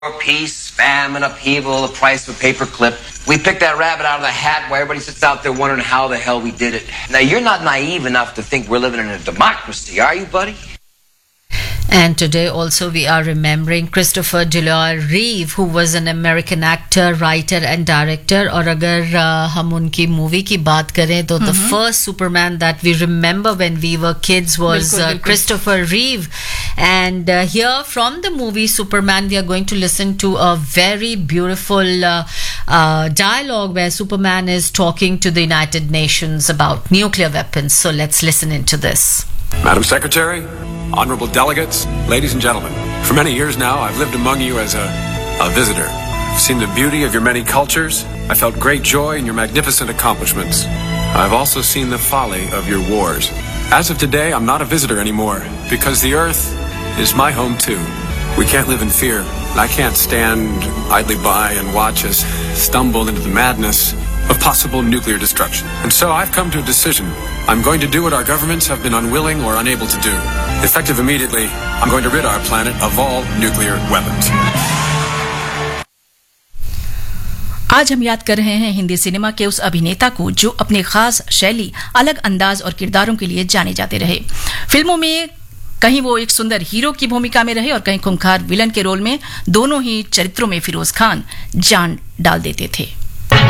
Peace, famine, upheaval, the price of a paperclip. We picked that rabbit out of the hat while everybody sits out there wondering how the hell we did it. Now, you're not naive enough to think we're living in a democracy, are you, buddy? And today also we are remembering Christopher Deloire Reeve, who was an American actor, writer and director. और अगर हम उनकी movie की बात करें तो the first Superman that we remember when we were kids was Christopher Reeve. And here from the movie Superman we are going to listen to a very beautiful dialogue where Superman is talking to the United Nations about nuclear weapons. So let's listen into this. Madam Secretary, honorable delegates, ladies and gentlemen, for many years now I've lived among you as a visitor. I've seen the beauty of your many cultures. I felt great joy in your magnificent accomplishments. I've also seen the folly of your wars. As of today, I'm not a visitor anymore, because the Earth is my home too. We can't live in fear. I can't stand idly by and watch us stumble into the madness of possible nuclear destruction. And so I've come to a decision. I'm going to do what our governments have been unwilling or unable to do. Effective immediately, I'm going to rid our planet of all nuclear weapons. आज हम याद कर रहे हैं Hindi cinema के उस अभिनेता को जो अपने खास शैली, अलग अंदाज और किरदारों के लिए जाने जाते रहे। फिल्मों में कहीं वो एक सुंदर हीरो की भूमिका में रहे और कहीं खूंखार विलन के रोल में। दोनों ही चरित्रों में फिरोज खान जान डाल देते थे।